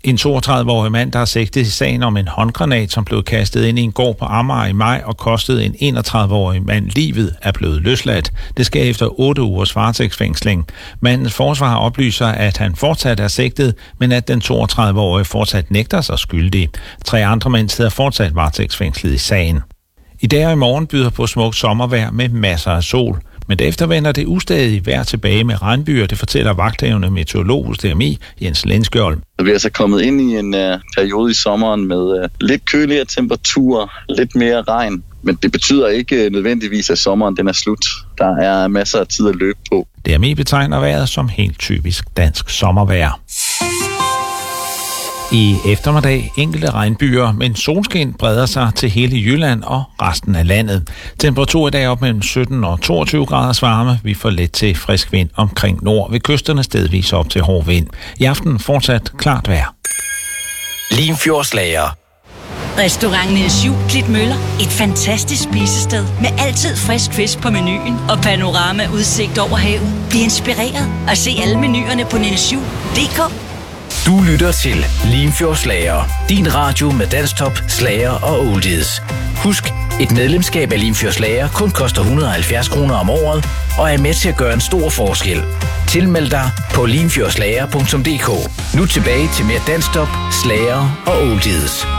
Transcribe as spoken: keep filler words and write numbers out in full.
En toogtredive-årig mand, der er sigtet i sagen om en håndgranat, som blev kastet ind i en gård på Amager i maj og kostede en enogtredive-årig mand livet, er blevet løsladt. Det sker efter otte ugers varetægtsfængsling. Mandens forsvar oplyser, at han fortsat er sigtet, men at den toogtredive-årige fortsat nægter sig skyldig. Tre andre mænd sidder fortsat varetægtsfængslet i sagen. I dag og i morgen byder på smukt sommervejr med masser af sol. Men derefter vender det ustadig vejr tilbage med regnbyer, det fortæller vagthavende meteorolog hos D M I, Jens Lindskjold. Vi er altså kommet ind i en uh, periode i sommeren med uh, lidt køligere temperaturer, lidt mere regn. Men det betyder ikke uh, nødvendigvis, at sommeren den er slut. Der er masser af tid at løbe på. D M I betegner vejret som helt typisk dansk sommervejr. I eftermiddag enkelte regnbyer, men solskin breder sig til hele Jylland og resten af landet. Temperatur i dag op mellem sytten og toogtyve graders varme. Vi får let til frisk vind omkring nord. Ved kysterne stedvis op til hård vind. I aften fortsat klart vejr. Limfjordslager. Restaurant Niels Juel Klitmøller. Et fantastisk spisested med altid frisk fisk på menuen og panorama udsigt over havet. Bliv inspireret og se alle menuerne på niels juel punktum d k. Du lytter til Limfjordslager. Din radio med danstop, slager og oldies. Husk, et medlemskab af Limfjordslager kun koster et hundrede og halvfjerds kroner om året og er med til at gøre en stor forskel. Tilmeld dig på limfjordslager punktum d k. Nu tilbage til mere danstop, slager og oldies.